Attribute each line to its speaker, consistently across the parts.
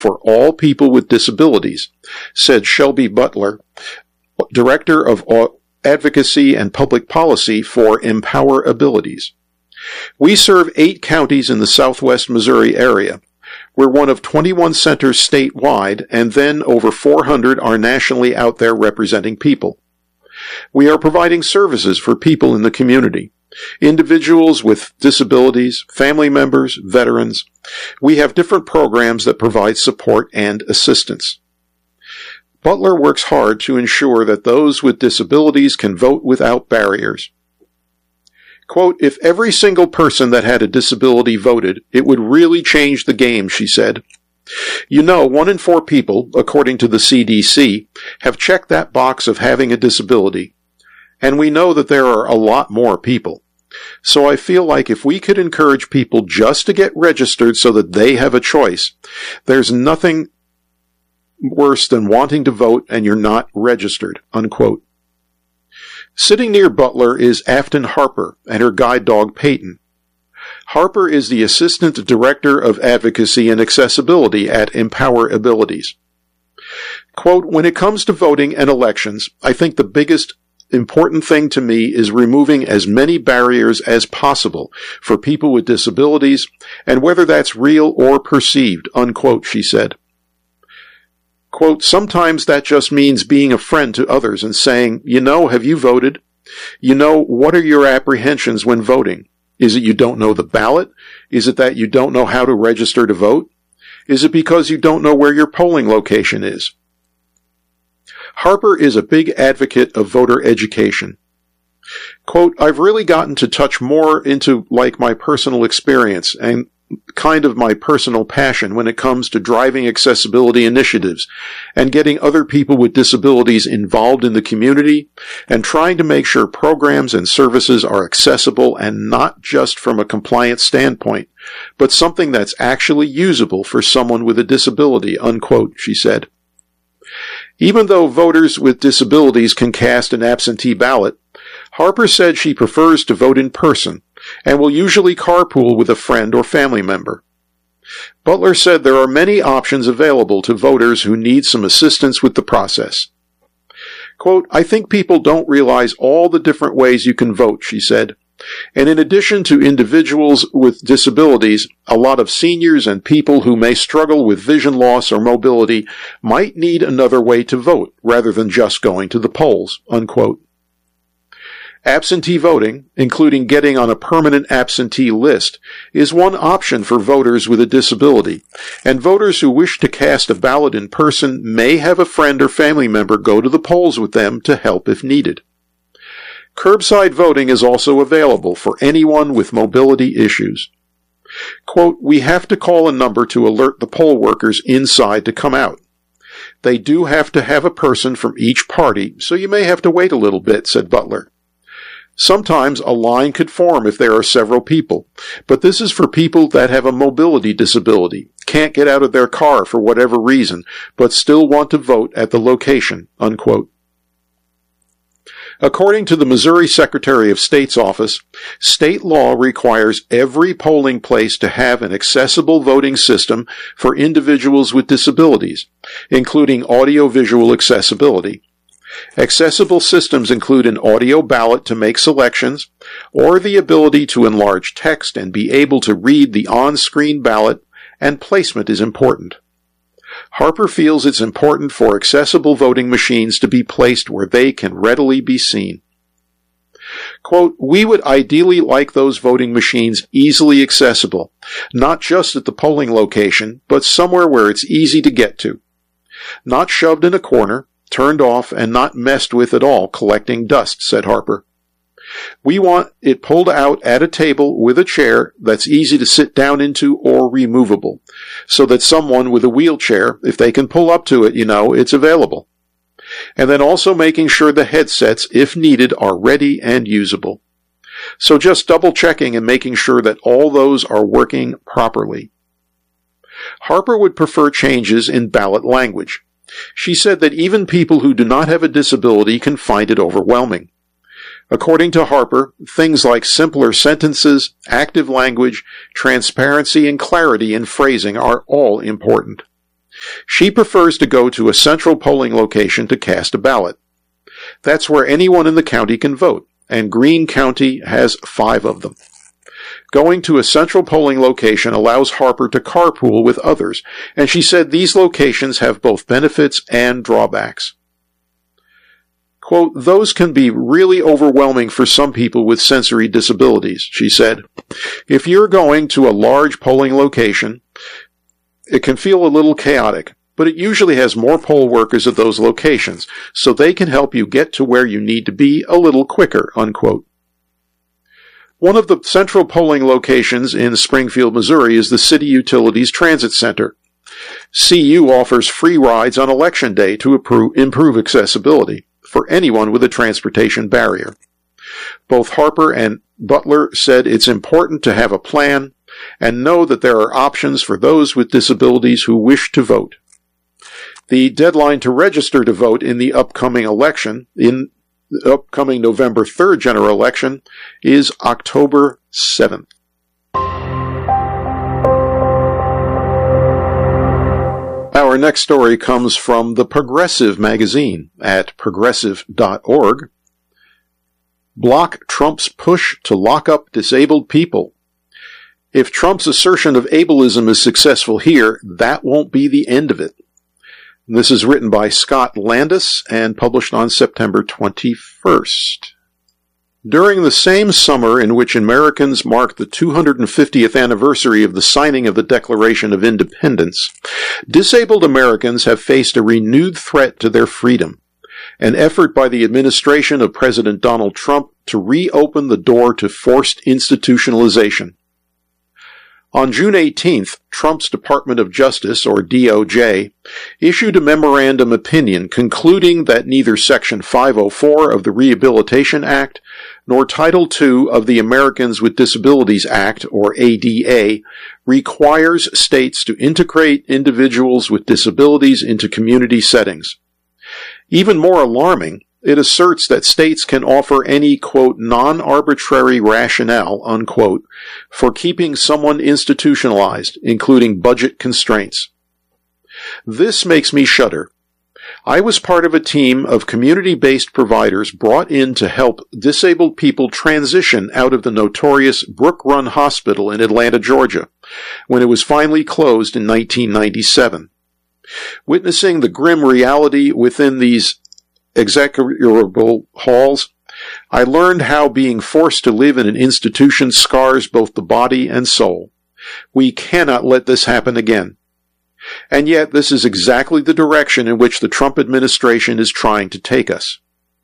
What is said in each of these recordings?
Speaker 1: for all people with disabilities, said Shelby Butler, Director of Advocacy and Public Policy for Empower Abilities. We serve 8 counties in the southwest Missouri area. We're one of 21 centers statewide, and then over 400 are nationally out there representing people. We are providing services for people in the community, individuals with disabilities, family members, veterans. We have different programs that provide support and assistance. Butler works hard to ensure that those with disabilities can vote without barriers. Quote, if every single person that had a disability voted, it would really change the game, she said. You know, 1 in 4 people, according to the CDC, have checked that box of having a disability. And we know that there are a lot more people. So I feel like if we could encourage people just to get registered so that they have a choice, there's nothing worse than wanting to vote and you're not registered, unquote. Sitting near Butler is Afton Harper and her guide dog Peyton. Harper is the Assistant Director of Advocacy and Accessibility at Empower Abilities. Quote, when it comes to voting and elections, I think the biggest important thing to me is removing as many barriers as possible for people with disabilities, and whether that's real or perceived, unquote, she said. Quote, sometimes that just means being a friend to others and saying, you know, have you voted? You know, what are your apprehensions when voting? Is it you don't know the ballot? Is it that you don't know how to register to vote? Is it because you don't know where your polling location is? Harper is a big advocate of voter education. Quote, I've really gotten to touch more into like my personal experience and kind of my personal passion when it comes to driving accessibility initiatives and getting other people with disabilities involved in the community and trying to make sure programs and services are accessible and not just from a compliance standpoint, but something that's actually usable for someone with a disability, unquote, she said. Even though voters with disabilities can cast an absentee ballot, Harper said she prefers to vote in person and will usually carpool with a friend or family member. Butler said there are many options available to voters who need some assistance with the process. Quote, I think people don't realize all the different ways you can vote, she said. And in addition to individuals with disabilities, a lot of seniors and people who may struggle with vision loss or mobility might need another way to vote rather than just going to the polls, unquote. Absentee voting, including getting on a permanent absentee list, is one option for voters with a disability, and voters who wish to cast a ballot in person may have a friend or family member go to the polls with them to help if needed. Curbside voting is also available for anyone with mobility issues. Quote, we have to call a number to alert the poll workers inside to come out. They do have to have a person from each party, so you may have to wait a little bit, said Butler. Sometimes a line could form if there are several people, but this is for people that have a mobility disability, can't get out of their car for whatever reason, but still want to vote at the location, unquote. According to the Missouri Secretary of State's office, state law requires every polling place to have an accessible voting system for individuals with disabilities, including audio-visual accessibility. Accessible systems include an audio ballot to make selections, or the ability to enlarge text and be able to read the on-screen ballot, and placement is important. Harper feels it's important for accessible voting machines to be placed where they can readily be seen. Quote, we would ideally like those voting machines easily accessible, not just at the polling location, but somewhere where it's easy to get to. Not shoved in a corner, turned off, and not messed with at all, collecting dust, said Harper. We want it pulled out at a table with a chair that's easy to sit down into or removable, so that someone with a wheelchair, if they can pull up to it, it's available. And then also making sure the headsets, if needed, are ready and usable. So just double checking and making sure that all those are working properly. Harper would prefer changes in ballot language. She said that even people who do not have a disability can find it overwhelming. According to Harper, things like simpler sentences, active language, transparency, and clarity in phrasing are all important. She prefers to go to a central polling location to cast a ballot. That's where anyone in the county can vote, and Greene County has 5 of them. Going to a central polling location allows Harper to carpool with others, and she said these locations have both benefits and drawbacks. Quote, those can be really overwhelming for some people with sensory disabilities, she said. If you're going to a large polling location, it can feel a little chaotic, but it usually has more poll workers at those locations, so they can help you get to where you need to be a little quicker, unquote. One of the central polling locations in Springfield, Missouri is the City Utilities Transit Center. CU offers free rides on Election Day to improve accessibility for anyone with a transportation barrier. Both Harper and Butler said it's important to have a plan and know that there are options for those with disabilities who wish to vote. The deadline to register to vote in the upcoming election, in the upcoming November 3rd general election, is October 7th. Our next story comes from the Progressive magazine at progressive.org. Block Trump's push to lock up disabled people. If Trump's assertion of ableism is successful here, that won't be the end of it. This is written by Scott Landis and published on September 21st. During the same summer in which Americans marked the 250th anniversary of the signing of the Declaration of Independence, disabled Americans have faced a renewed threat to their freedom, an effort by the administration of President Donald Trump to reopen the door to forced institutionalization. On June 18th, Trump's Department of Justice, or DOJ, issued a memorandum opinion concluding that neither Section 504 of the Rehabilitation Act nor Title II of the Americans with Disabilities Act, or ADA, requires states to integrate individuals with disabilities into community settings. Even more alarming, it asserts that states can offer any, quote, non-arbitrary rationale, unquote, for keeping someone institutionalized, including budget constraints. This makes me shudder. I was part of a team of community-based providers brought in to help disabled people transition out of the notorious Brook Run Hospital in Atlanta, Georgia, when it was finally closed in 1997. Witnessing the grim reality within these execrable halls, I learned how being forced to live in an institution scars both the body and soul. We cannot let this happen again. And yet, this is exactly the direction in which the Trump administration is trying to take us.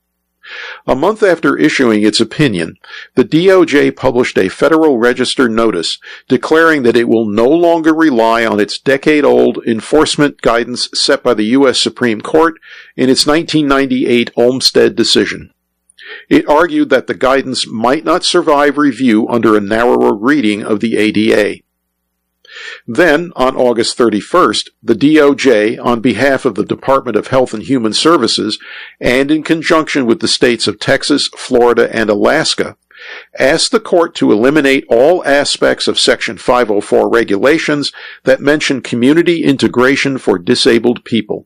Speaker 1: A month after issuing its opinion, the DOJ published a Federal Register notice declaring that it will no longer rely on its decade-old enforcement guidance set by the U.S. Supreme Court in its 1998 Olmstead decision. It argued that the guidance might not survive review under a narrower reading of the ADA. Then, on August 31st, the DOJ, on behalf of the Department of Health and Human Services, and in conjunction with the states of Texas, Florida, and Alaska, asked the court to eliminate all aspects of Section 504 regulations that mention community integration for disabled people.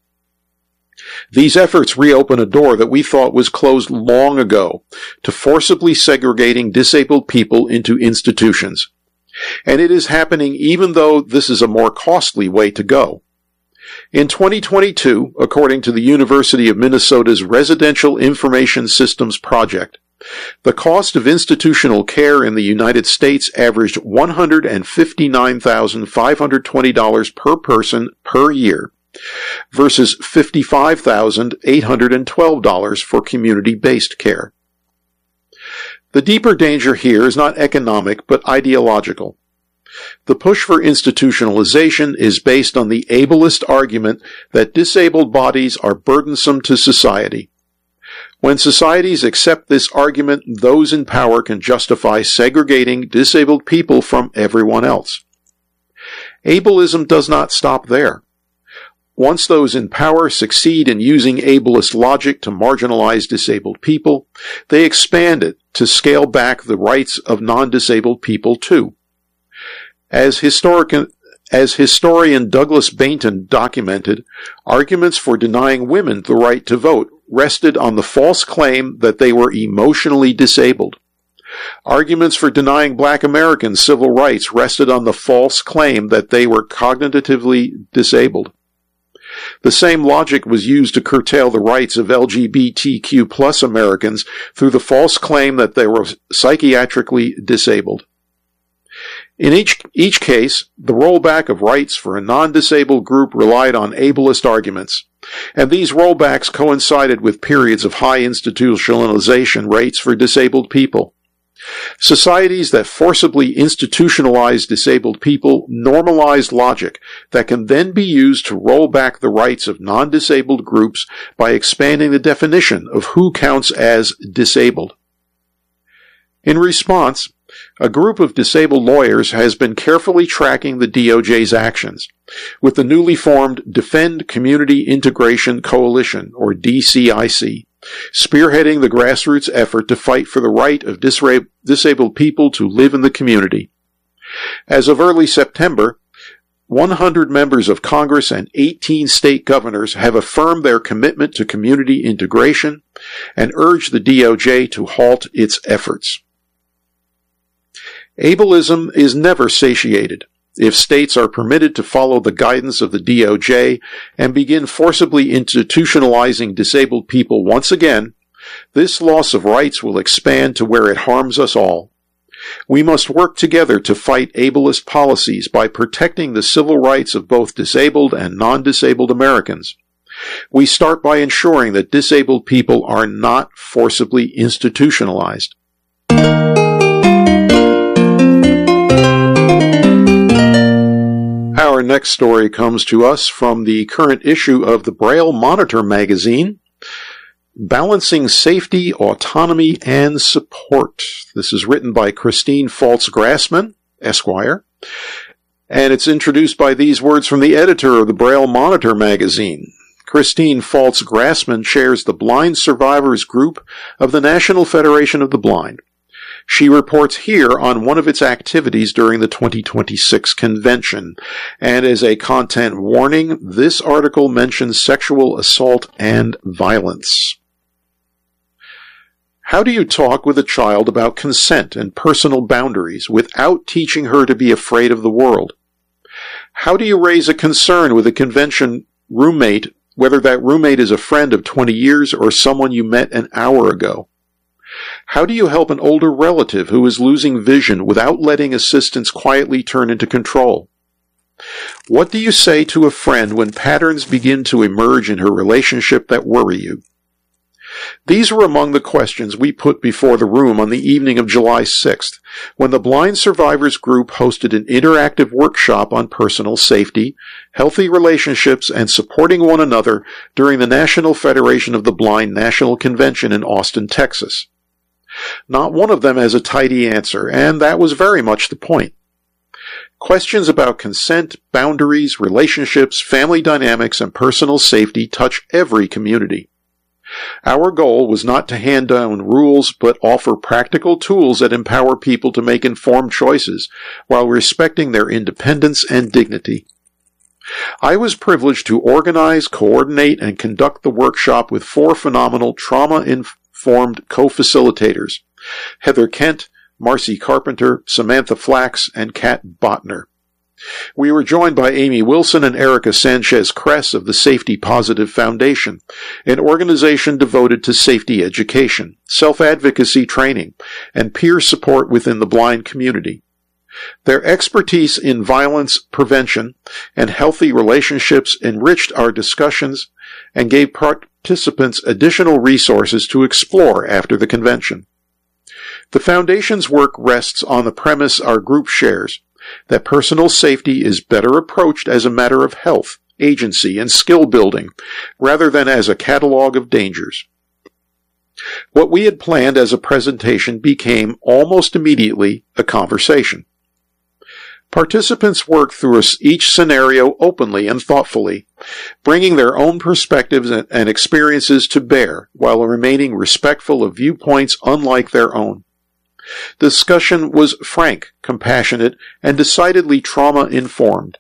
Speaker 1: These efforts reopen a door that we thought was closed long ago to forcibly segregating disabled people into institutions. And it is happening even though this is a more costly way to go. In 2022, according to the University of Minnesota's Residential Information Systems Project, the cost of institutional care in the United States averaged $159,520 per person per year, versus $55,812 for community-based care. The deeper danger here is not economic, but ideological. The push for institutionalization is based on the ableist argument that disabled bodies are burdensome to society. When societies accept this argument, those in power can justify segregating disabled people from everyone else. Ableism does not stop there. Once those in power succeed in using ableist logic to marginalize disabled people, they expand it to scale back the rights of non-disabled people too. As historians As historian Douglas Bainton documented, arguments for denying women the right to vote rested on the false claim that they were emotionally disabled. Arguments for denying black Americans civil rights rested on the false claim that they were cognitively disabled. The same logic was used to curtail the rights of LGBTQ+ Americans through the false claim that they were psychiatrically disabled. In each case, the rollback of rights for a non-disabled group relied on ableist arguments, and these rollbacks coincided with periods of high institutionalization rates for disabled people. Societies that forcibly institutionalize disabled people normalize logic that can then be used to roll back the rights of non-disabled groups by expanding the definition of who counts as disabled. In response, a group of disabled lawyers has been carefully tracking the DOJ's actions, with the newly formed Defend Community Integration Coalition, or DCIC, spearheading the grassroots effort to fight for the right of disabled people to live in the community. As of early September, 100 members of Congress and 18 state governors have affirmed their commitment to community integration and urged the DOJ to halt its efforts. Ableism is never satiated. If states are permitted to follow the guidance of the DOJ and begin forcibly institutionalizing disabled people once again, this loss of rights will expand to where it harms us all. We must work together to fight ableist policies by protecting the civil rights of both disabled and non-disabled Americans. We start by ensuring that disabled people are not forcibly institutionalized. Our next story comes to us from the current issue of the Braille Monitor magazine, Balancing Safety, Autonomy, and Support. This is written by Christine Faltz-Grassman, Esquire, and it's introduced by these words from the editor of the Braille Monitor magazine. Christine Faltz-Grassman chairs the Blind Survivors Group of the National Federation of the Blind. She reports here on one of its activities during the 2026 convention, and as a content warning, this article mentions sexual assault and violence. How do you talk with a child about consent and personal boundaries without teaching her to be afraid of the world? How do you raise a concern with a convention roommate, whether that roommate is a friend of 20 years or someone you met an hour ago? How do you help an older relative who is losing vision without letting assistance quietly turn into control? What do you say to a friend when patterns begin to emerge in her relationship that worry you? These were among the questions we put before the room on the evening of July 6th, when the Blind Survivors Group hosted an interactive workshop on personal safety, healthy relationships, and supporting one another during the National Federation of the Blind National Convention in Austin, Texas. Not one of them has a tidy answer, and that was very much the point. Questions about consent, boundaries, relationships, family dynamics, and personal safety touch every community. Our goal was not to hand down rules, but offer practical tools that empower people to make informed choices while respecting their independence and dignity. I was privileged to organize, coordinate, and conduct the workshop with 4 phenomenal trauma-informed co-facilitators: Heather Kent, Marcy Carpenter, Samantha Flax, and Kat Botner. We were joined by Amy Wilson and Erica Sanchez-Kress of the Safety Positive Foundation, an organization devoted to safety education, self-advocacy training, and peer support within the blind community. Their expertise in violence prevention and healthy relationships enriched our discussions and gave participants additional resources to explore after the convention. The Foundation's work rests on the premise our group shares, that personal safety is better approached as a matter of health, agency, and skill building, rather than as a catalog of dangers. What we had planned as a presentation became almost immediately a conversation. Participants worked through each scenario openly and thoughtfully, bringing their own perspectives and experiences to bear while remaining respectful of viewpoints unlike their own. Discussion was frank, compassionate, and decidedly trauma-informed.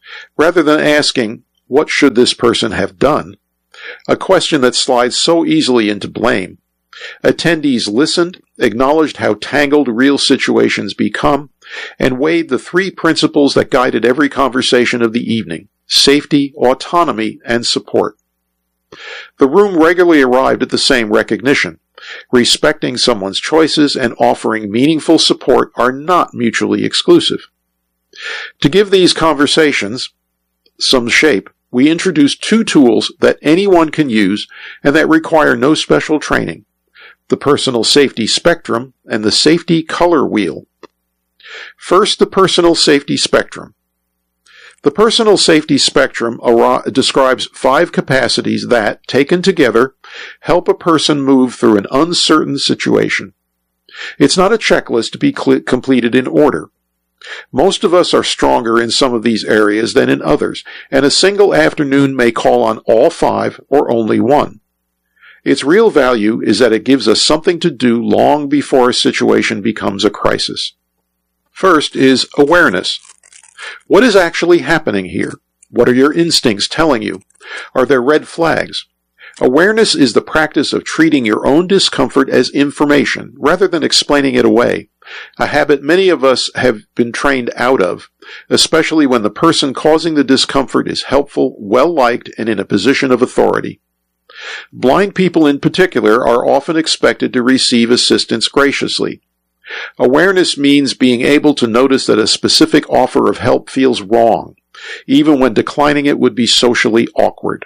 Speaker 1: Rather than asking, "What should this person have done?" a question that slides so easily into blame, attendees listened, acknowledged how tangled real situations become, and weighed the three principles that guided every conversation of the evening: safety, autonomy, and support. The room regularly arrived at the same recognition. Respecting someone's choices and offering meaningful support are not mutually exclusive. To give these conversations some shape, we introduced two tools that anyone can use and that require no special training: the Personal Safety Spectrum and the Safety Color Wheel. First, the Personal Safety Spectrum. The Personal Safety Spectrum describes 5 capacities that, taken together, help a person move through an uncertain situation. It's not a checklist to be completed in order. Most of us are stronger in some of these areas than in others, and a single afternoon may call on all 5 or only one. Its real value is that it gives us something to do long before a situation becomes a crisis. First is awareness. What is actually happening here? What are your instincts telling you? Are there red flags? Awareness is the practice of treating your own discomfort as information rather than explaining it away, a habit many of us have been trained out of, especially when the person causing the discomfort is helpful, well-liked, and in a position of authority. Blind people in particular are often expected to receive assistance graciously. Awareness means being able to notice that a specific offer of help feels wrong, even when declining it would be socially awkward.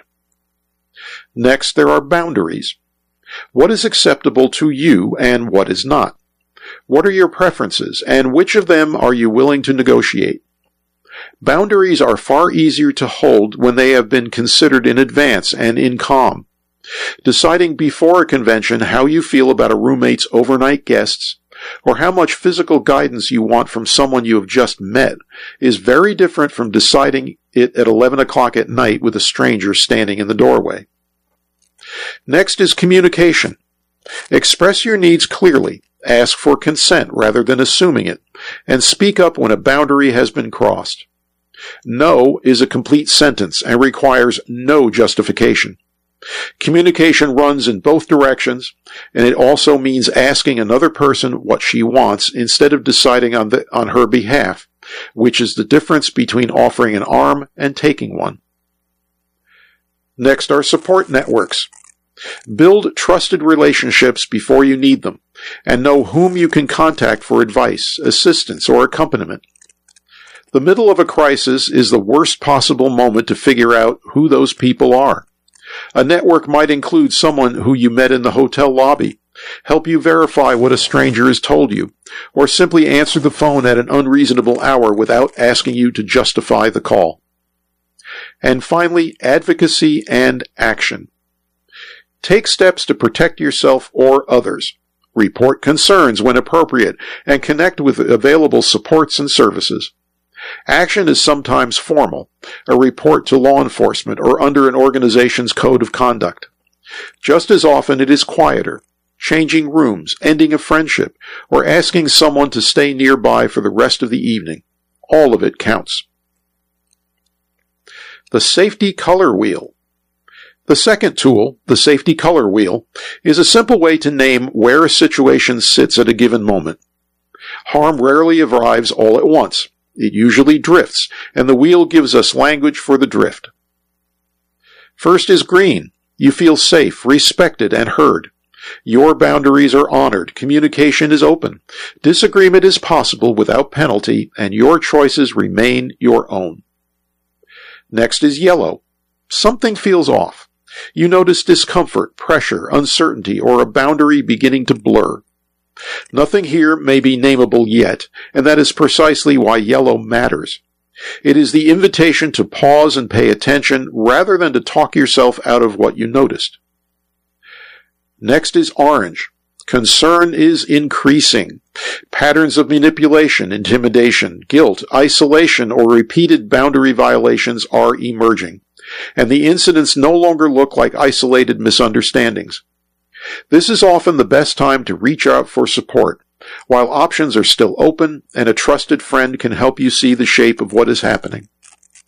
Speaker 1: Next, there are boundaries. What is acceptable to you and what is not? What are your preferences, and which of them are you willing to negotiate? Boundaries are far easier to hold when they have been considered in advance and in calm. Deciding before a convention how you feel about a roommate's overnight guests, or how much physical guidance you want from someone you have just met, is very different from deciding it at 11 o'clock at night with a stranger standing in the doorway. Next is communication. Express your needs clearly, ask for consent rather than assuming it, and speak up when a boundary has been crossed. No is a complete sentence and requires no justification. Communication runs in both directions, and it also means asking another person what she wants instead of deciding on her behalf, which is the difference between offering an arm and taking one. Next are support networks. Build trusted relationships before you need them, and know whom you can contact for advice, assistance, or accompaniment. The middle of a crisis is the worst possible moment to figure out who those people are. A network might include someone who you met in the hotel lobby, help you verify what a stranger has told you, or simply answer the phone at an unreasonable hour without asking you to justify the call. And finally, advocacy and action. Take steps to protect yourself or others. Report concerns when appropriate, and connect with available supports and services. Action is sometimes formal, a report to law enforcement or under an organization's code of conduct. Just as often it is quieter, changing rooms, ending a friendship, or asking someone to stay nearby for the rest of the evening. All of it counts. The Safety Color Wheel. The second tool, the Safety Color Wheel, is a simple way to name where a situation sits at a given moment. Harm rarely arrives all at once. It usually drifts, and the wheel gives us language for the drift. First is green. You feel safe, respected, and heard. Your boundaries are honored. Communication is open. Disagreement is possible without penalty, and your choices remain your own. Next is yellow. Something feels off. You notice discomfort, pressure, uncertainty, or a boundary beginning to blur. Nothing here may be nameable yet, and that is precisely why yellow matters. It is the invitation to pause and pay attention rather than to talk yourself out of what you noticed. Next is orange. Concern is increasing. Patterns of manipulation, intimidation, guilt, isolation, or repeated boundary violations are emerging, and the incidents no longer look like isolated misunderstandings. This is often the best time to reach out for support, while options are still open and a trusted friend can help you see the shape of what is happening.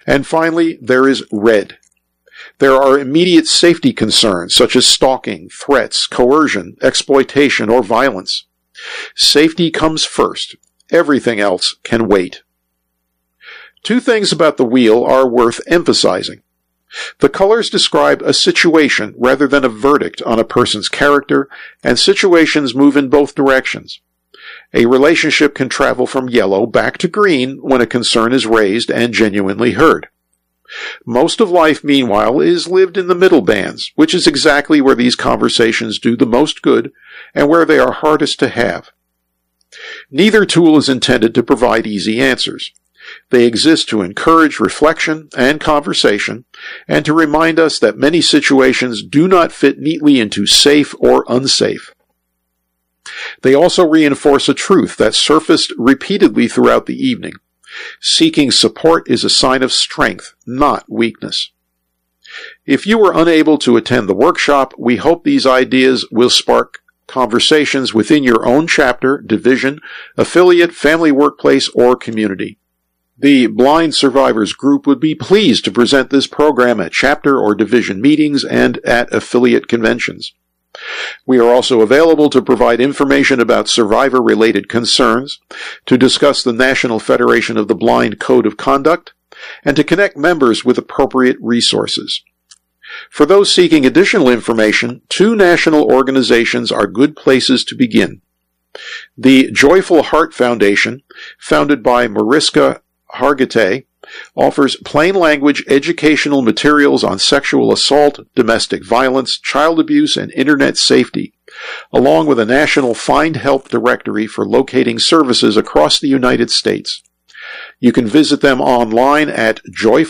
Speaker 1: And finally, there is red. There are immediate safety concerns such as stalking, threats, coercion, exploitation, or violence. Safety comes first. Everything else can wait. Two things about the wheel are worth emphasizing. The colors describe a situation rather than a verdict on a person's character, and situations move in both directions. A relationship can travel from yellow back to green when a concern is raised and genuinely heard. Most of life, meanwhile, is lived in the middle bands, which is exactly where these conversations do the most good and where they are hardest to have. Neither tool is intended to provide easy answers. They exist to encourage reflection and conversation, and to remind us that many situations do not fit neatly into safe or unsafe. They also reinforce a truth that surfaced repeatedly throughout the evening. Seeking support is a sign of strength, not weakness. If you were unable to attend the workshop, we hope these ideas will spark conversations within your own chapter, division, affiliate, family, workplace, or community. The Blind Survivors Group would be pleased to present this program at chapter or division meetings and at affiliate conventions. We are also available to provide information about survivor-related concerns, to discuss the National Federation of the Blind Code of Conduct, and to connect members with appropriate resources. For those seeking additional information, 2 national organizations are good places to begin. The Joyful Heart Foundation, founded by Mariska Hargitay, offers plain language educational materials on sexual assault, domestic violence, child abuse, and internet safety, along with a national Find Help directory for locating services across the United States. You can visit them online at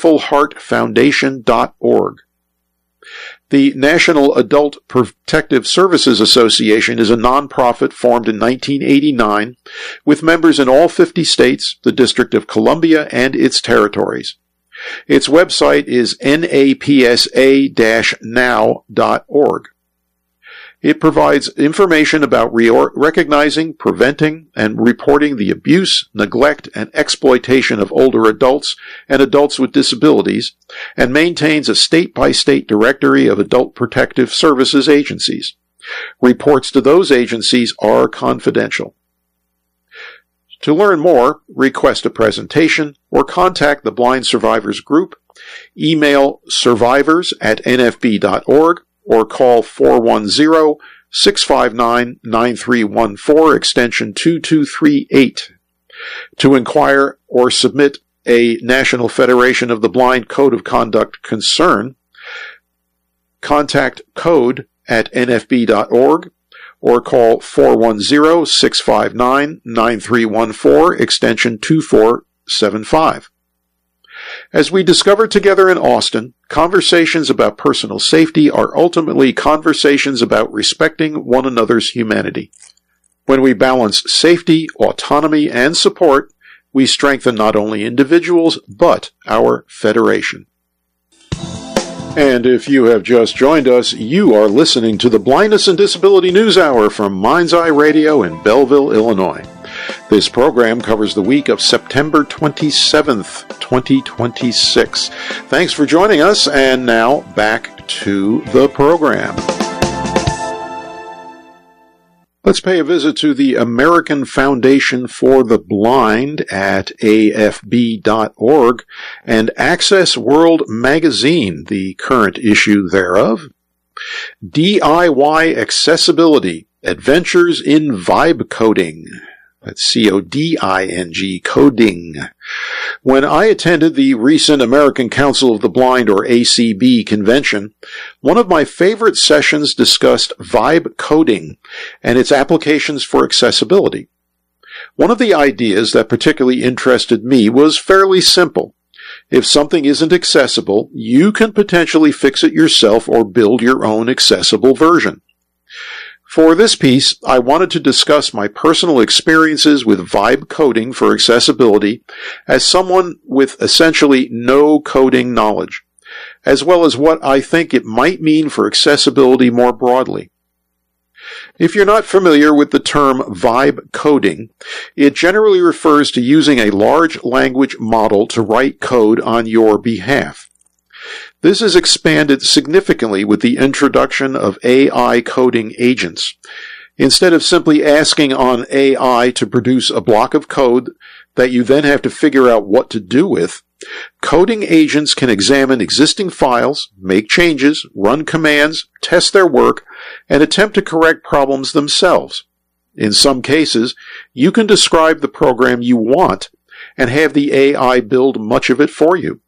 Speaker 1: joyfulheartfoundation.org. The National Adult Protective Services Association is a nonprofit formed in 1989 with members in all 50 states, the District of Columbia, and its territories. Its website is napsa-now.org. It provides information about recognizing, preventing, and reporting the abuse, neglect, and exploitation of older adults and adults with disabilities, and maintains a state-by-state directory of adult protective services agencies. Reports to those agencies are confidential. To learn more, request a presentation, or contact the Blind Survivors Group, email survivors@nfb.org, or call 410-659-9314, extension 2238. To inquire or submit a National Federation of the Blind Code of Conduct concern, contact code@nfb.org or call 410-659-9314, extension 2475. As we discovered together in Austin, conversations about personal safety are ultimately conversations about respecting one another's humanity. When we balance safety, autonomy, and support, we strengthen not only individuals, but our federation. And if you have just joined us, you are listening to the Blindness and Disability News Hour from Mind's Eye Radio in Belleville, Illinois. This program covers the week of September 27th, 2026. Thanks for joining us, and now back to the program. Let's pay a visit to the American Foundation for the Blind at afb.org and Access World Magazine, the current issue thereof. DIY Accessibility, Adventures in Vibe Coding. That's C-O-D-I-N-G, coding. When I attended the recent American Council of the Blind, or ACB, convention, one of my favorite sessions discussed vibe coding and its applications for accessibility. One of the ideas that particularly interested me was fairly simple. If something isn't accessible, you can potentially fix it yourself or build your own accessible version. For this piece, I wanted to discuss my personal experiences with vibe coding for accessibility as someone with essentially no coding knowledge, as well as what I think it might mean for accessibility more broadly. If you're not familiar with the term vibe coding, it generally refers to using a large language model to write code on your behalf. This has expanded significantly with the introduction of AI coding agents. Instead of simply asking on AI to produce a block of code that you then have to figure out what to do with, coding agents can examine existing files, make changes, run commands, test their work, and attempt to correct problems themselves. In some cases, you can describe the program you want and have the AI build much of it for you.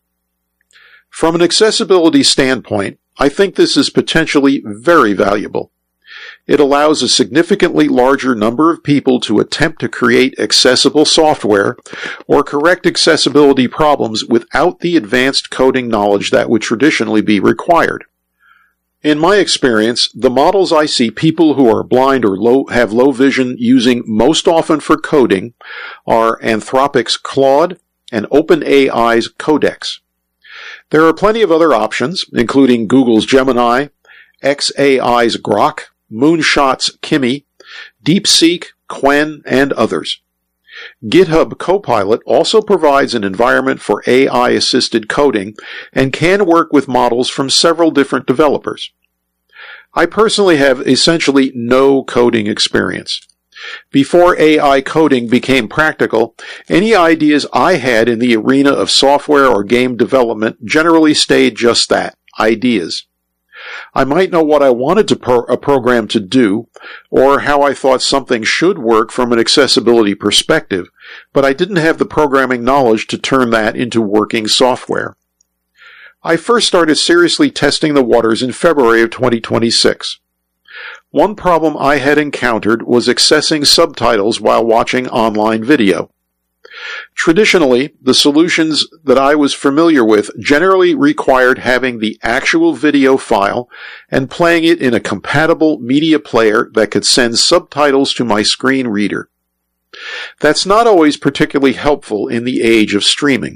Speaker 1: From an accessibility standpoint, I think this is potentially very valuable. It allows a significantly larger number of people to attempt to create accessible software or correct accessibility problems without the advanced coding knowledge that would traditionally be required. In my experience, the models I see people who are blind or have low vision using most often for coding are Anthropic's Claude and OpenAI's Codex. There are plenty of other options, including Google's Gemini, xAI's Grok, Moonshot's Kimi, DeepSeek, Qwen, and others. GitHub Copilot also provides an environment for AI-assisted coding and can work with models from several different developers. I personally have essentially no coding experience. Before AI coding became practical, any ideas I had in the arena of software or game development generally stayed just that, ideas. I might know what I wanted a program to do, or how I thought something should work from an accessibility perspective, but I didn't have the programming knowledge to turn that into working software. I first started seriously testing the waters in February of 2026. One problem I had encountered was accessing subtitles while watching online video. Traditionally, the solutions that I was familiar with generally required having the actual video file and playing it in a compatible media player that could send subtitles to my screen reader. That's not always particularly helpful in the age of streaming.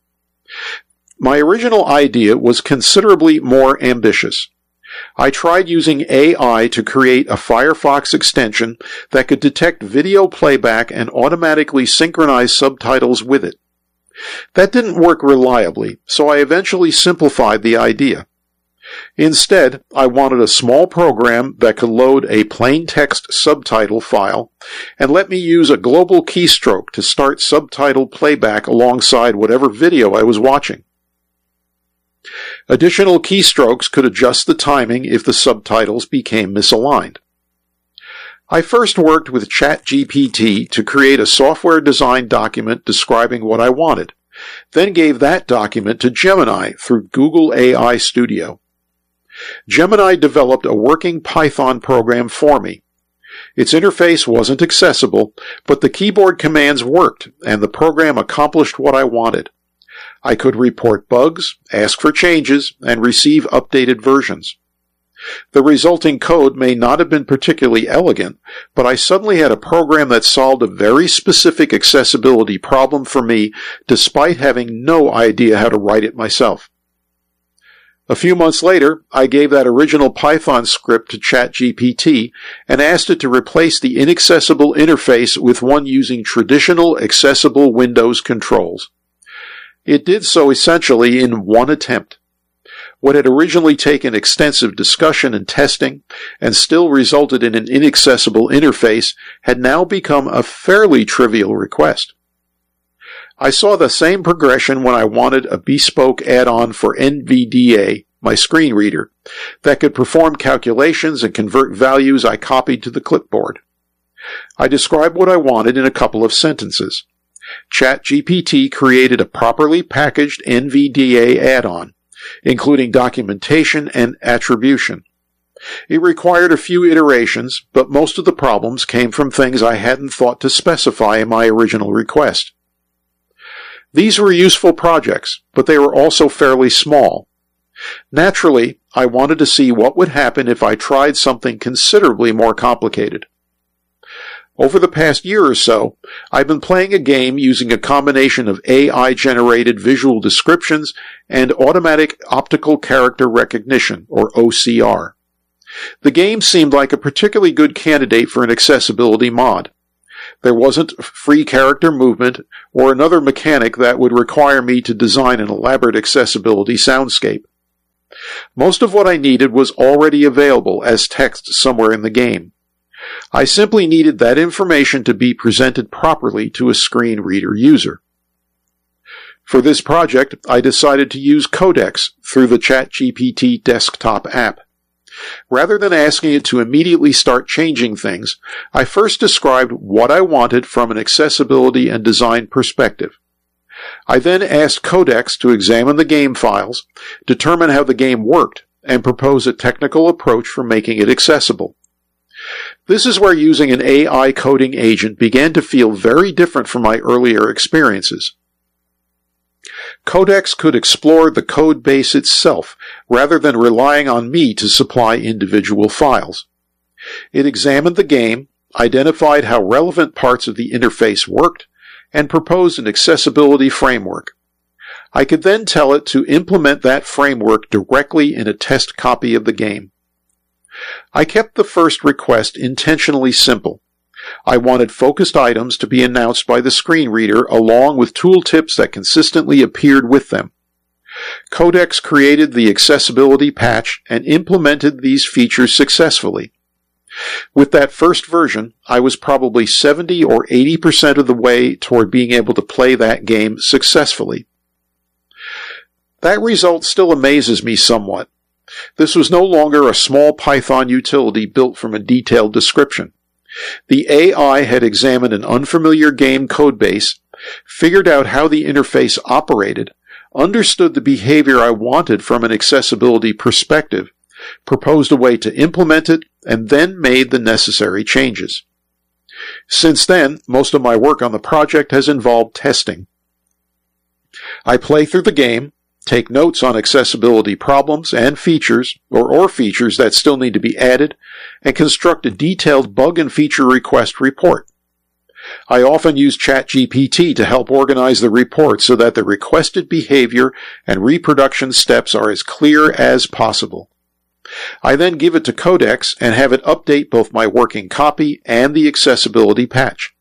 Speaker 1: My original idea was considerably more ambitious. I tried using AI to create a Firefox extension that could detect video playback and automatically synchronize subtitles with it. That didn't work reliably, so I eventually simplified the idea. Instead, I wanted a small program that could load a plain text subtitle file and let me use a global keystroke to start subtitle playback alongside whatever video I was watching. Additional keystrokes could adjust the timing if the subtitles became misaligned. I first worked with ChatGPT to create a software design document describing what I wanted, then gave that document to Gemini through Google AI Studio. Gemini developed a working Python program for me. Its interface wasn't accessible, but the keyboard commands worked, and the program accomplished what I wanted. I could report bugs, ask for changes, and receive updated versions. The resulting code may not have been particularly elegant, but I suddenly had a program that solved a very specific accessibility problem for me, despite having no idea how to write it myself. A few months later, I gave that original Python script to ChatGPT and asked it to replace the inaccessible interface with one using traditional accessible Windows controls. It did so essentially in one attempt. What had originally taken extensive discussion and testing and still resulted in an inaccessible interface had now become a fairly trivial request. I saw the same progression when I wanted a bespoke add-on for NVDA, my screen reader, that could perform calculations and convert values I copied to the clipboard. I described what I wanted in a couple of sentences. ChatGPT created a properly packaged NVDA add-on, including documentation and attribution. It required a few iterations, but most of the problems came from things I hadn't thought to specify in my original request. These were useful projects, but they were also fairly small. Naturally, I wanted to see what would happen if I tried something considerably more complicated. Over the past year or so, I've been playing a game using a combination of AI-generated visual descriptions and automatic optical character recognition, or OCR. The game seemed like a particularly good candidate for an accessibility mod. There wasn't free character movement or another mechanic that would require me to design an elaborate accessibility soundscape. Most of what I needed was already available as text somewhere in the game. I simply needed that information to be presented properly to a screen reader user. For this project, I decided to use Codex through the ChatGPT desktop app. Rather than asking it to immediately start changing things, I first described what I wanted from an accessibility and design perspective. I then asked Codex to examine the game files, determine how the game worked, and propose a technical approach for making it accessible. This is where using an AI coding agent began to feel very different from my earlier experiences. Codex could explore the code base itself rather than relying on me to supply individual files. It examined the game, identified how relevant parts of the interface worked, and proposed an accessibility framework. I could then tell it to implement that framework directly in a test copy of the game. I kept the first request intentionally simple. I wanted focused items to be announced by the screen reader along with tooltips that consistently appeared with them. Codex created the accessibility patch and implemented these features successfully. With that first version, I was probably 70 or 80% of the way toward being able to play that game successfully. That result still amazes me somewhat. This was no longer a small Python utility built from a detailed description. The AI had examined an unfamiliar game codebase, figured out how the interface operated, understood the behavior I wanted from an accessibility perspective, proposed a way to implement it, and then made the necessary changes. Since then, most of my work on the project has involved testing. I play through the game, take notes on accessibility problems and features, or features that still need to be added, and construct a detailed bug and feature request report. I often use ChatGPT to help organize the report so that the requested behavior and reproduction steps are as clear as possible. I then give it to Codex and have it update both my working copy and the accessibility patch.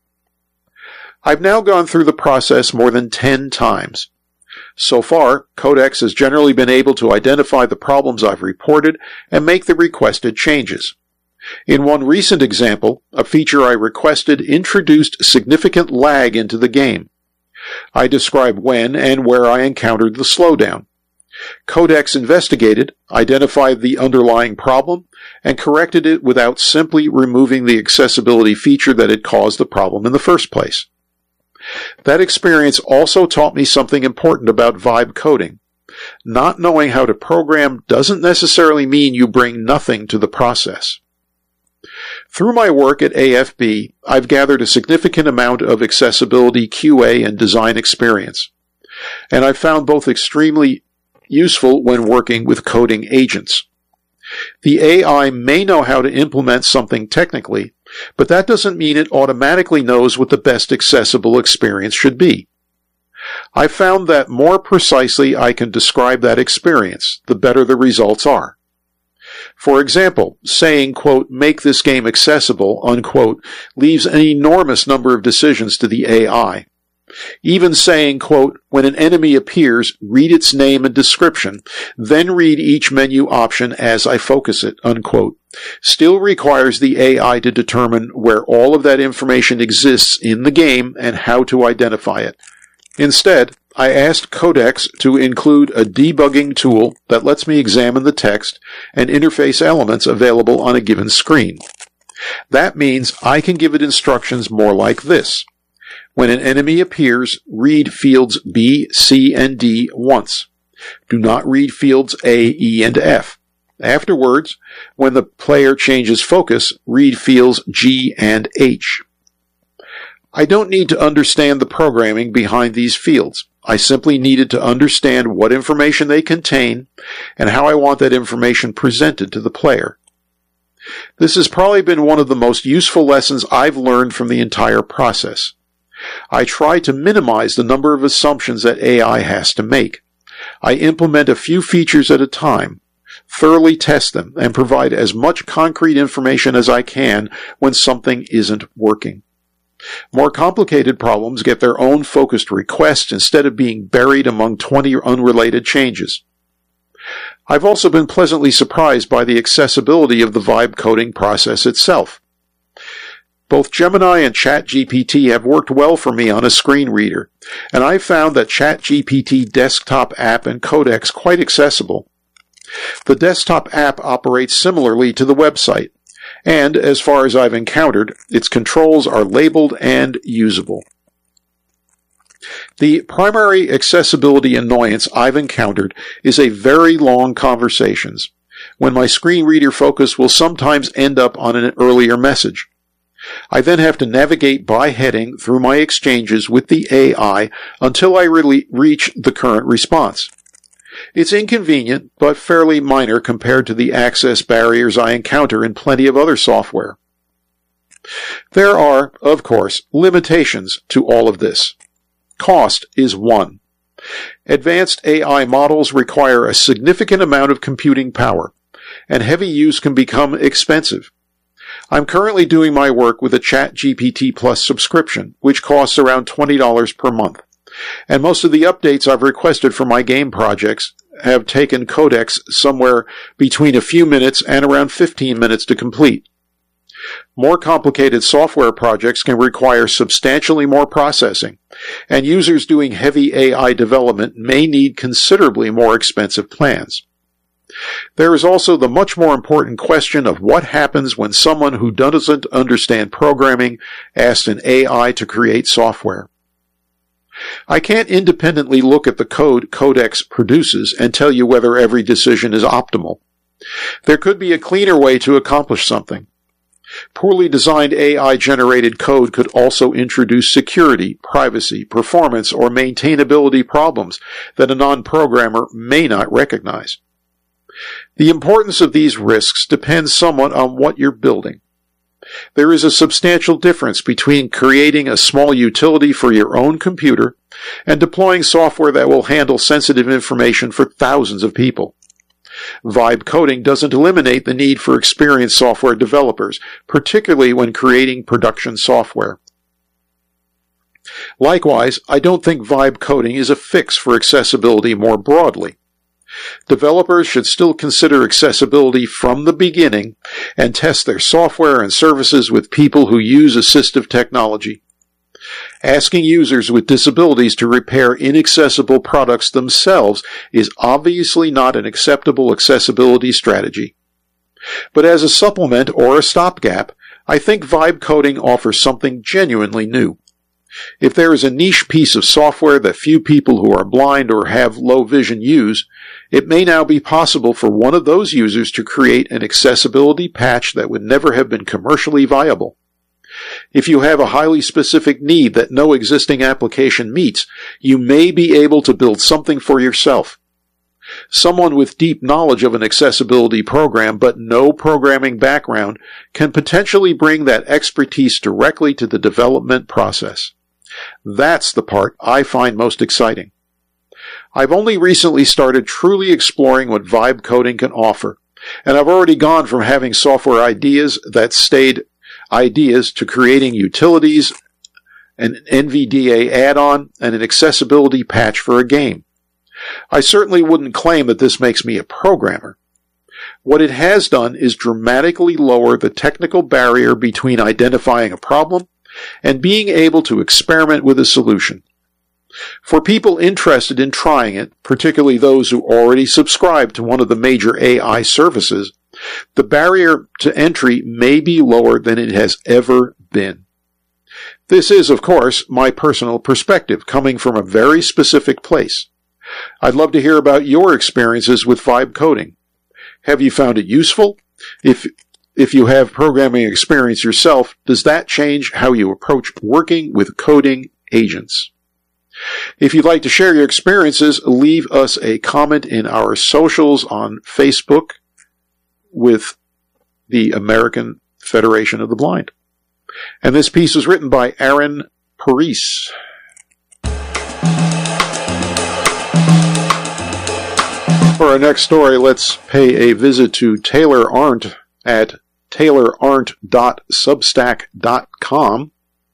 Speaker 1: I've now gone through the process more than 10 times. So far, Codex has generally been able to identify the problems I've reported and make the requested changes. In one recent example, a feature I requested introduced significant lag into the game. I described when and where I encountered the slowdown. Codex investigated, identified the underlying problem, and corrected it without simply removing the accessibility feature that had caused the problem in the first place. That experience also taught me something important about vibe coding. Not knowing how to program doesn't necessarily mean you bring nothing to the process. Through my work at AFB, I've gathered a significant amount of accessibility QA and design experience, and I've found both extremely useful when working with coding agents. The AI may know how to implement something technically, but that doesn't mean it automatically knows what the best accessible experience should be. I found that more precisely I can describe that experience, the better the results are. For example, saying, quote, make this game accessible, unquote, leaves an enormous number of decisions to the AI. Even saying, quote, when an enemy appears, read its name and description, then read each menu option as I focus it, unquote, still requires the AI to determine where all of that information exists in the game and how to identify it. Instead, I asked Codex to include a debugging tool that lets me examine the text and interface elements available on a given screen. That means I can give it instructions more like this. When an enemy appears, read fields B, C, and D once. Do not read fields A, E, and F. Afterwards, when the player changes focus, read fields G and H. I don't need to understand the programming behind these fields. I simply needed to understand what information they contain and how I want that information presented to the player. This has probably been one of the most useful lessons I've learned from the entire process. I try to minimize the number of assumptions that AI has to make. I implement a few features at a time, thoroughly test them, and provide as much concrete information as I can when something isn't working. More complicated problems get their own focused request instead of being buried among 20 unrelated changes. I've also been pleasantly surprised by the accessibility of the vibe coding process itself. Both Gemini and ChatGPT have worked well for me on a screen reader, and I've found that ChatGPT desktop app and Codex quite accessible. The desktop app operates similarly to the website, and, as far as I've encountered, its controls are labeled and usable. The primary accessibility annoyance I've encountered is a very long conversations, when my screen reader focus will sometimes end up on an earlier message. I then have to navigate by heading through my exchanges with the AI until I reach the current response. It's inconvenient, but fairly minor compared to the access barriers I encounter in plenty of other software. There are, of course, limitations to all of this. Cost is one. Advanced AI models require a significant amount of computing power, and heavy use can become expensive. I'm currently doing my work with a ChatGPT Plus subscription, which costs around $20 per month, and most of the updates I've requested for my game projects have taken Codex somewhere between a few minutes and around 15 minutes to complete. More complicated software projects can require substantially more processing, and users doing heavy AI development may need considerably more expensive plans. There is also the much more important question of what happens when someone who doesn't understand programming asks an AI to create software. I can't independently look at the code Codex produces and tell you whether every decision is optimal. There could be a cleaner way to accomplish something. Poorly designed AI-generated code could also introduce security, privacy, performance, or maintainability problems that a non-programmer may not recognize. The importance of these risks depends somewhat on what you're building. There is a substantial difference between creating a small utility for your own computer and deploying software that will handle sensitive information for thousands of people. Vibe coding doesn't eliminate the need for experienced software developers, particularly when creating production software. Likewise, I don't think vibe coding is a fix for accessibility more broadly. Developers should still consider accessibility from the beginning and test their software and services with people who use assistive technology. Asking users with disabilities to repair inaccessible products themselves is obviously not an acceptable accessibility strategy. But as a supplement or a stopgap, I think vibe coding offers something genuinely new. If there is a niche piece of software that few people who are blind or have low vision use, it may now be possible for one of those users to create an accessibility patch that would never have been commercially viable. If you have a highly specific need that no existing application meets, you may be able to build something for yourself. Someone with deep knowledge of an accessibility program but no programming background can potentially bring that expertise directly to the development process. That's the part I find most exciting. I've only recently started truly exploring what vibe coding can offer, and I've already gone from having software ideas that stayed ideas to creating utilities, an NVDA add-on, and an accessibility patch for a game. I certainly wouldn't claim that this makes me a programmer. What it has done is dramatically lower the technical barrier between identifying a problem and being able to experiment with a solution. For people interested in trying it, particularly those who already subscribe to one of the major AI services, the barrier to entry may be lower than it has ever been. This is, of course, my personal perspective, coming from a very specific place. I'd love to hear about your experiences with vibe coding. Have you found it useful? If you have programming experience yourself, does that change how you approach working with coding agents? If you'd like to share your experiences, leave us a comment in our socials on Facebook with the American Federation of the Blind. And this piece was written by Aaron Parise. for our next story, let's pay a visit to Taylor Arndt at taylorarndt.substack.com.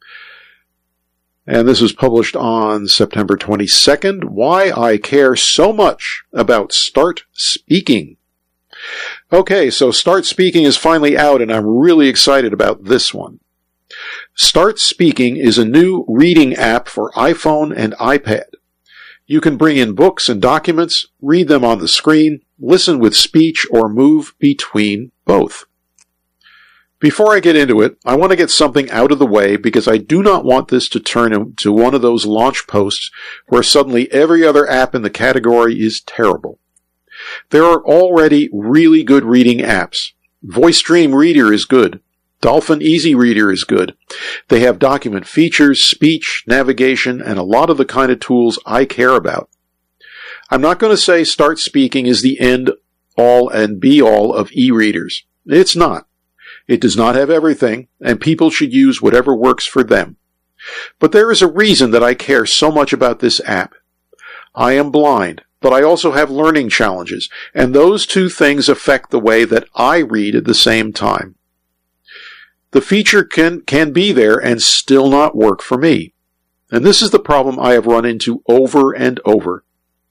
Speaker 1: And this was published on September 22nd. Why I Care So Much About Start Speaking. Okay, so Start Speaking is finally out, and I'm really excited about this one. Start Speaking is a new reading app for iPhone and iPad. You can bring in books and documents, read them on the screen, listen with speech, or move between both. Before I get into it, I want to get something out of the way because I do not want this to turn into one of those launch posts where suddenly every other app in the category is terrible. There are already really good reading apps. VoiceStream Reader is good. Dolphin Easy Reader is good. They have document features, speech, navigation, and a lot of the kind of tools I care about. I'm not going to say Start Speaking is the end all and be all of e-readers. It's not. It does not have everything, and people should use whatever works for them. But there is a reason that I care so much about this app. I am blind, but I also have learning challenges, and those two things affect the way that I read at the same time. The feature can be there and still not work for me. And this is the problem I have run into over and over.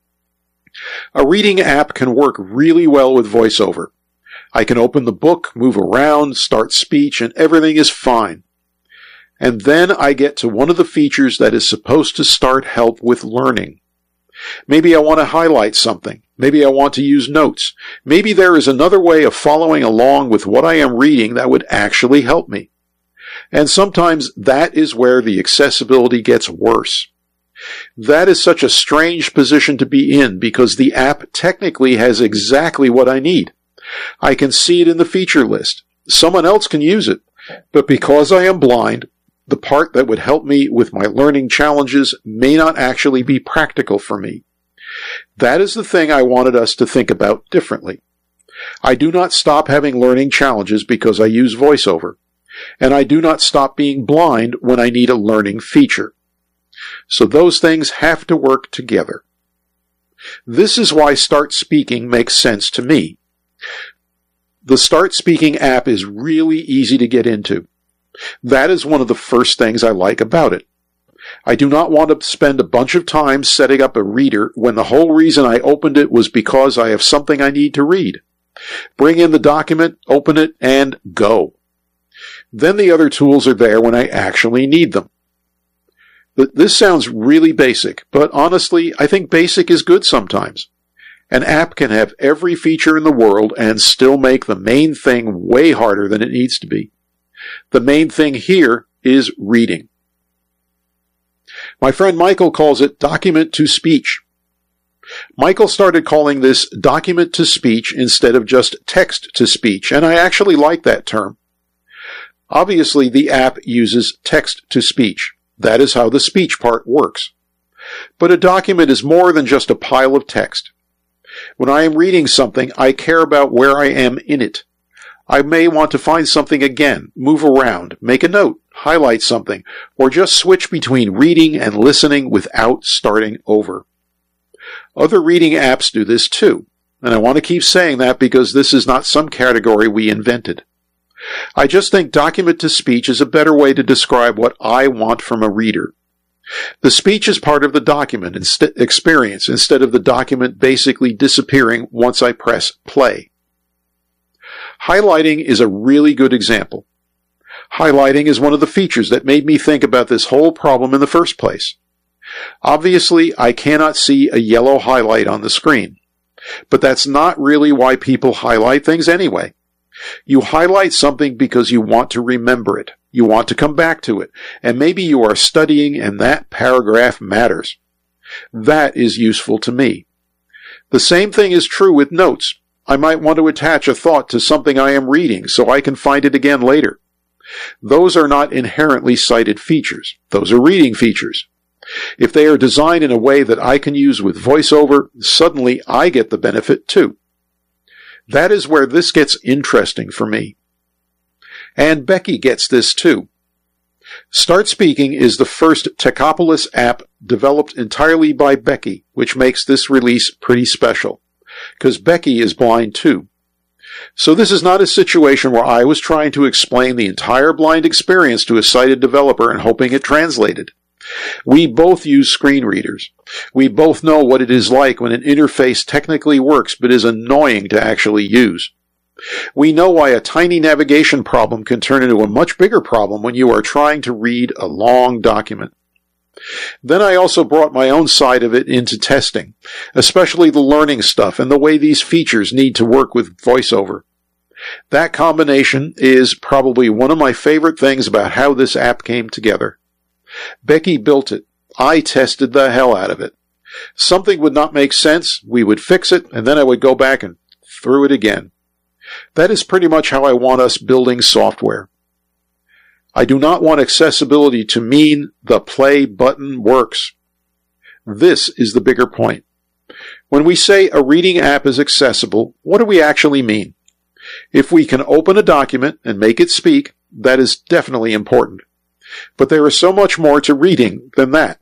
Speaker 1: A reading app can work really well with VoiceOver. I can open the book, move around, start speech, and everything is fine. And then I get to one of the features that is supposed to start help with learning. Maybe I want to highlight something. Maybe I want to use notes. Maybe there is another way of following along with what I am reading that would actually help me. And sometimes that is where the accessibility gets worse. That is such a strange position to be in because the app technically has exactly what I need. I can see it in the feature list. Someone else can use it. But because I am blind, the part that would help me with my learning challenges may not actually be practical for me. That is the thing I wanted us to think about differently. I do not stop having learning challenges because I use VoiceOver, and I do not stop being blind when I need a learning feature. So those things have to work together. This is why Start Speaking makes sense to me. The Start Speaking app is really easy to get into. That is one of the first things I like about it. I do not want to spend a bunch of time setting up a reader when the whole reason I opened it was because I have something I need to read. Bring in the document, open it, and go. Then the other tools are there when I actually need them. This sounds really basic, but honestly, I think basic is good sometimes. An app can have every feature in the world and still make the main thing way harder than it needs to be. The main thing here is reading. My friend Michael calls it document to speech. Michael started calling this document to speech instead of just text to speech, and I actually like that term. Obviously, the app uses text to speech. That is how the speech part works. But a document is more than just a pile of text. When I am reading something, I care about where I am in it. I may want to find something again, move around, make a note, highlight something, or just switch between reading and listening without starting over. Other reading apps do this too, and I want to keep saying that because this is not some category we invented. I just think document to speech is a better way to describe what I want from a reader. The speech is part of the document experience instead of the document basically disappearing once I press play. Highlighting is a really good example. Highlighting is one of the features that made me think about this whole problem in the first place. Obviously, I cannot see a yellow highlight on the screen, but that's not really why people highlight things anyway. You highlight something because you want to remember it. You want to come back to it, and maybe you are studying and that paragraph matters. That is useful to me. The same thing is true with notes. I might want to attach a thought to something I am reading so I can find it again later. Those are not inherently cited features. Those are reading features. If they are designed in a way that I can use with VoiceOver, suddenly I get the benefit too. That is where this gets interesting for me. And Becky gets this too. Start Speaking is the first Techopolis app developed entirely by Becky, which makes this release pretty special. because Becky is blind too. So this is not a situation where I was trying to explain the entire blind experience to a sighted developer and hoping it translated. We both use screen readers. We both know what it is like when an interface technically works but is annoying to actually use. We know why a tiny navigation problem can turn into a much bigger problem when you are trying to read a long document. Then I also brought my own side of it into testing, especially the learning stuff and the way these features need to work with VoiceOver. That combination is probably one of my favorite things about how this app came together. Becky built it. I tested the hell out of it. Something would not make sense, we would fix it, and then I would go back and through it again. That is pretty much how I want us building software. I do not want accessibility to mean the play button works. This is the bigger point. When we say a reading app is accessible, what do we actually mean? If we can open a document and make it speak, that is definitely important. But there is so much more to reading than that.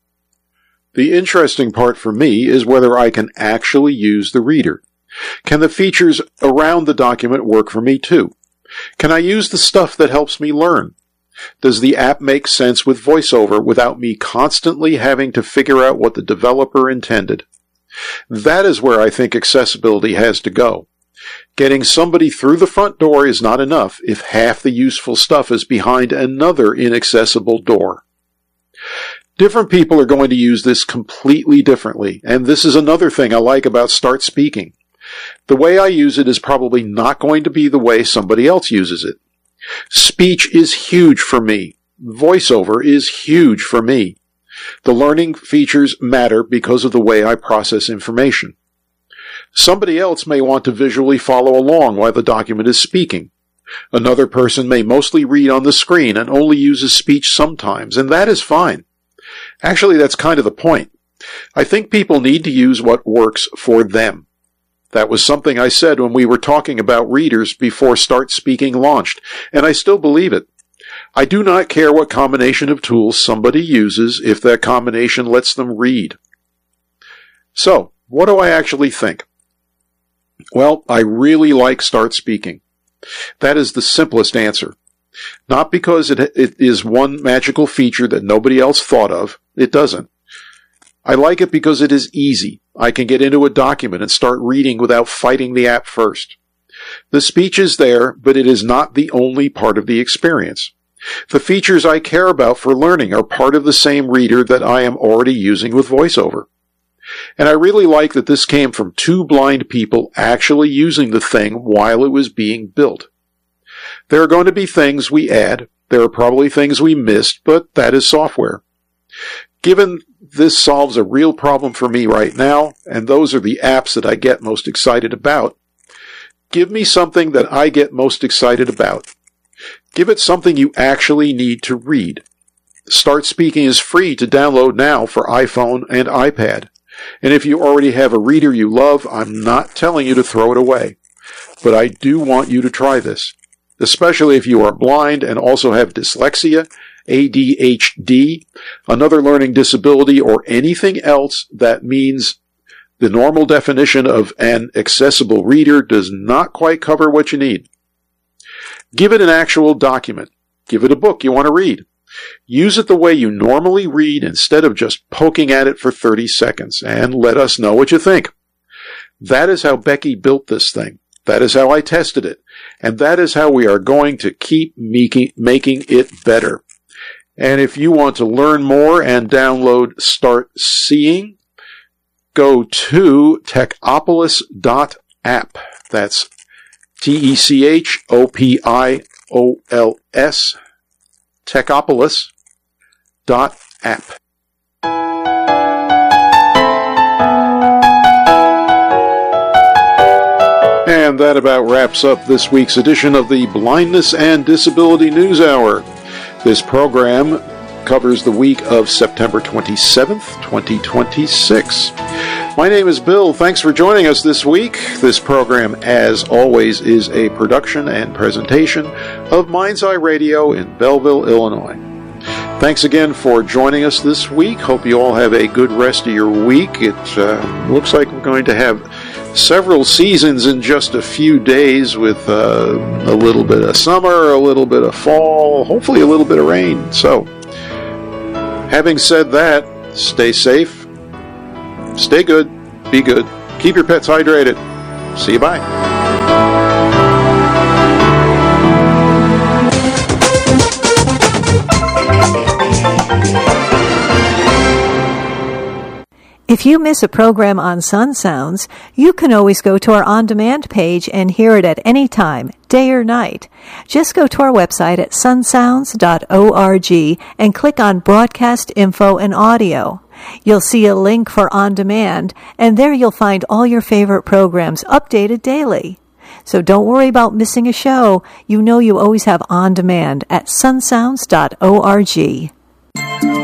Speaker 1: The interesting part for me is whether I can actually use the reader. Can the features around the document work for me too? Can I use the stuff that helps me learn? Does the app make sense with VoiceOver without me constantly having to figure out what the developer intended? That is where I think accessibility has to go. Getting somebody through the front door is not enough if half the useful stuff is behind another inaccessible door. Different people are going to use this completely differently, and this is another thing I like about Start Speaking. The way I use it is probably not going to be the way somebody else uses it. Speech is huge for me. VoiceOver is huge for me. The learning features matter because of the way I process information. Somebody else may want to visually follow along while the document is speaking. Another person may mostly read on the screen and only uses speech sometimes, and that is fine. Actually, that's kind of the point. I think people need to use what works for them. That was something I said when we were talking about readers before Start Speaking launched, and I still believe it. I do not care what combination of tools somebody uses if that combination lets them read. So, what do I actually think? Well, I really like Start Speaking. That is the simplest answer. Not because it is one magical feature that nobody else thought of. It doesn't. I like it because it is easy. I can get into a document and start reading without fighting the app first. The speech is there, but it is not the only part of the experience. The features I care about for learning are part of the same reader that I am already using with VoiceOver. And I really like that this came from two blind people actually using the thing while it was being built. There are going to be things we add. There are probably things we missed, but that is software. Given this solves a real problem for me right now, and those are the apps that I get most excited about, give me something that I get most excited about. Give it something you actually need to read. Start Speaking is free to download now for iPhone and iPad. And if you already have a reader you love, I'm not telling you to throw it away. But I do want you to try this, especially if you are blind and also have dyslexia, ADHD, another learning disability, or anything else that means the normal definition of an accessible reader does not quite cover what you need. Give it an actual document. Give it a book you want to read. Use it the way you normally read instead of just poking at it for 30 seconds, and let us know what you think. That is how Becky built this thing. That is how I tested it. And that is how we are going to keep making it better. And if you want to learn more and download Start Seeing, go to techopolis.app. That's TECHOPIOLS, techopolis.app. And that about wraps up this week's edition of the Blindness and Disability News Hour. This program covers the week of September 27th, 2026. My name is Bill. Thanks for joining us this week. This program, as always, is a production and presentation of Mind's Eye Radio in Belleville, Illinois. Thanks again for joining us this week. Hope you all have a good rest of your week. It looks like we're going to have several seasons in just a few days, with a little bit of summer, a little bit of fall, hopefully a little bit of rain. So, having said that, stay safe, stay good, be good, keep your pets hydrated. See you, bye.
Speaker 2: If you miss a program on Sun Sounds, you can always go to our on-demand page and hear it at any time, day or night. Just go to our website at sunsounds.org and click on Broadcast Info and Audio. You'll see a link for On Demand, and there you'll find all your favorite programs updated daily. So don't worry about missing a show. You know you always have On Demand at sunsounds.org.